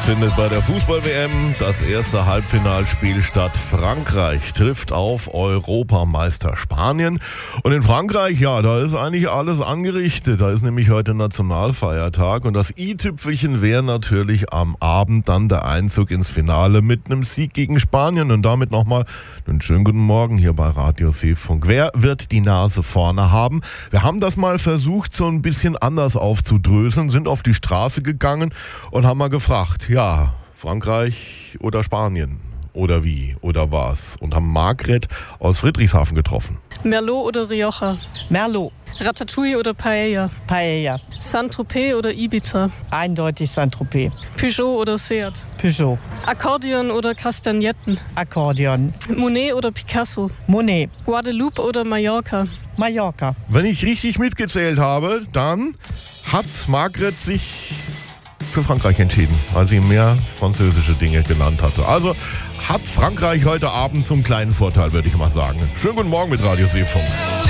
findet bei der Fußball-WM das erste Halbfinalspiel statt. Frankreich trifft auf Europameister Spanien. Und in Frankreich, ja, da ist eigentlich alles angerichtet. Da ist nämlich heute Nationalfeiertag. Und das i-Tüpfelchen wäre natürlich am Abend dann der Einzug ins Finale mit einem Sieg gegen Spanien. Und damit nochmal einen schönen guten Morgen hier bei Radio Seefunk. Wer wird die Nase vorne haben? Wir haben das mal versucht, so ein bisschen anders aufzudröseln, sind auf die Straße gegangen und haben mal gefragt, ja, Frankreich oder Spanien oder wie oder was, und haben Margret aus Friedrichshafen getroffen. Merlot oder Rioja? Merlot. Ratatouille oder Paella? Paella. Saint-Tropez oder Ibiza? Eindeutig Saint-Tropez. Peugeot oder Seat? Peugeot. Akkordeon oder Kastagnetten? Akkordeon. Monet oder Picasso? Monet. Guadeloupe oder Mallorca? Mallorca. Wenn ich richtig mitgezählt habe, dann hat Margret sich für Frankreich entschieden, weil sie mehr französische Dinge genannt hatte. Also hat Frankreich heute Abend zum kleinen Vorteil, würde ich mal sagen. Schönen guten Morgen mit Radio Seefunk.